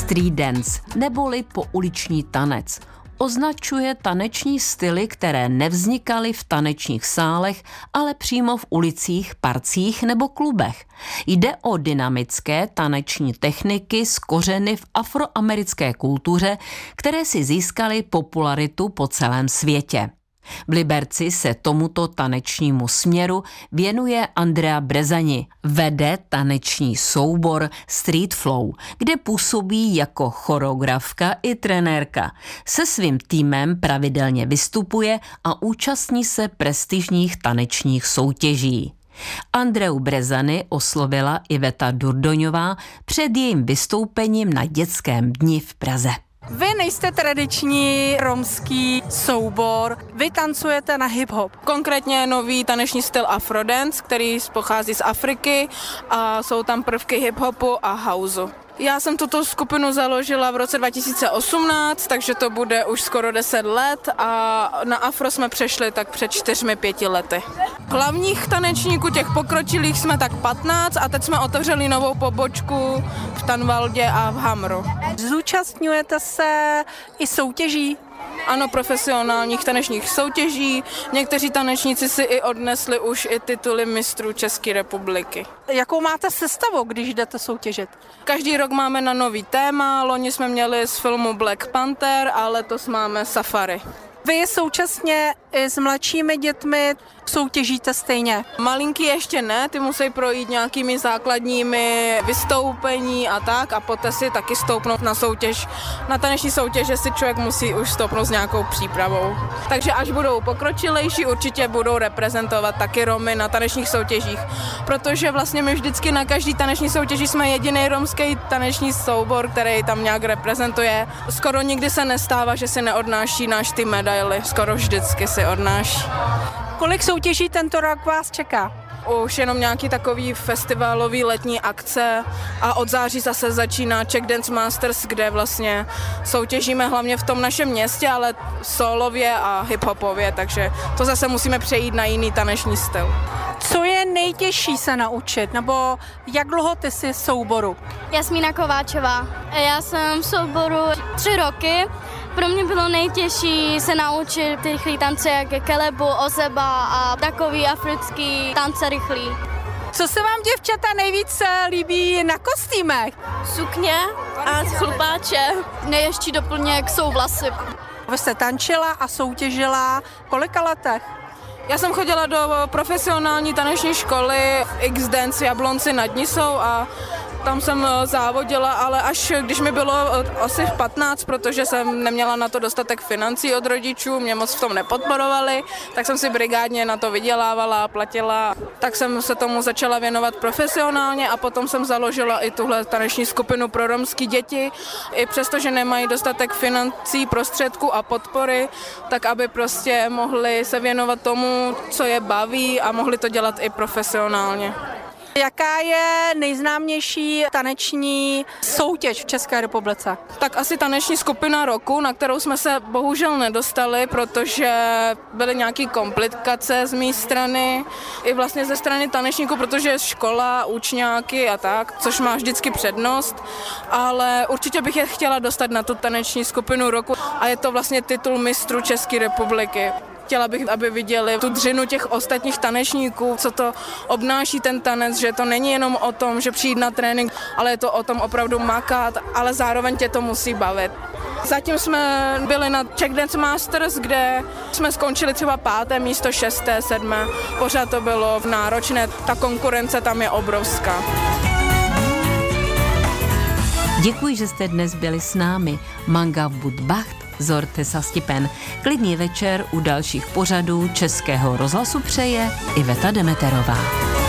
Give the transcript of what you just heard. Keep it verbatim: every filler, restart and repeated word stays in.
Street dance, neboli pouliční tanec, označuje taneční styly, které nevznikaly v tanečních sálech, ale přímo v ulicích, parcích nebo klubech. Jde o dynamické taneční techniky s kořeny v afroamerické kultuře, které si získaly popularitu po celém světě. V Liberci se tomuto tanečnímu směru věnuje Andrea Brezani. Vede taneční soubor Street Flow, kde působí jako choreografka i trenérka. Se svým týmem pravidelně vystupuje a účastní se prestižních tanečních soutěží. Andreu Brezani oslovila Iveta Durdoňová před jejím vystoupením na dětském dni v Praze. Vy nejste tradiční romský soubor, vy tancujete na hip-hop. Konkrétně nový taneční styl Afrodance, který pochází z Afriky a jsou tam prvky hip-hopu a houseu. Já jsem tuto skupinu založila v roce dva tisíce osmnáct, takže to bude už skoro deset let a na afro jsme přešli tak před čtyřmi, pěti lety. Hlavních tanečníků, těch pokročilých, jsme tak patnáct a teď jsme otevřeli novou pobočku v Tanvaldě a v Hamru. Zúčastňujete se i soutěží? Ano, profesionálních tanečních soutěží. Někteří tanečníci si i odnesli už i tituly mistrů České republiky. Jakou máte sestavu, když jdete soutěžit? Každý rok máme na nový téma. Loni jsme měli z filmu Black Panther a letos máme Safari. Vy současně i s mladšími dětmi soutěžíte stejně? Malinký ještě ne, ty musí projít nějakými základními vystoupení a tak a poté si taky stoupnout na soutěž. Na taneční soutěže si člověk musí už stoupnout s nějakou přípravou. Takže až budou pokročilejší, určitě budou reprezentovat taky Romy na tanečních soutěžích. Protože vlastně my vždycky na každý taneční soutěži jsme jediný romský taneční soubor, který tam nějak reprezentuje. Skoro nikdy se nestává, že si neodnáší náš tým medaily. Skoro vždycky si odnáší. Kolik soutěží tento rok vás čeká? Už jenom nějaký takový festivalový letní akce a od září zase začíná Czech Dance Masters, kde vlastně soutěžíme hlavně v tom našem městě, ale solově a hiphopově, takže to zase musíme přejít na jiný taneční styl. Co je nejtěžší se naučit, nebo jak dlouho ty jsi v souboru? Jasmína Kováčová. Já jsem v souboru tři roky. Pro mě bylo nejtěžší se naučit ty rychlý tance, jak je kelebu, ozeba a takový africký tance rychlý. Co se vám, děvčata, nejvíce líbí na kostýmech? Sukně a chlupáče. Nejještí doplněk jsou vlasy. Vy jste tančila a soutěžila v kolika letech? Já jsem chodila do profesionální taneční školy X-Dance v Jablonci nad Nisou a tam jsem závodila, ale až když mi bylo asi patnáct, protože jsem neměla na to dostatek financí od rodičů, mě moc v tom nepodporovali, tak jsem si brigádně na to vydělávala a platila. Tak jsem se tomu začala věnovat profesionálně a potom jsem založila i tuhle taneční skupinu pro romské děti. I přesto, že nemají dostatek financí, prostředků a podpory, tak aby prostě mohli se věnovat tomu, co je baví a mohli to dělat i profesionálně. Jaká je nejznámější taneční soutěž v České republice? Tak asi taneční skupina roku, na kterou jsme se bohužel nedostali, protože byly nějaké komplikace z mé strany, i vlastně ze strany tanečníků, protože je škola, učňáky a tak, což má vždycky přednost, ale určitě bych je chtěla dostat na tu taneční skupinu roku a je to vlastně titul mistrů České republiky. Chtěla bych, aby viděli tu dřinu těch ostatních tanečníků, co to obnáší ten tanec, že to není jenom o tom, že přijít na trénink, ale je to o tom opravdu makat, ale zároveň tě to musí bavit. Zatím jsme byli na Czech Dance Masters, kde jsme skončili třeba páté místo, šesté, sedmé. Pořád to bylo náročné, ta konkurence tam je obrovská. Děkuji, že jste dnes byli s námi. Manga Budbacht, Zorte Sastipen. Klidný večer u dalších pořadů Českého rozhlasu přeje Iveta Demeterová.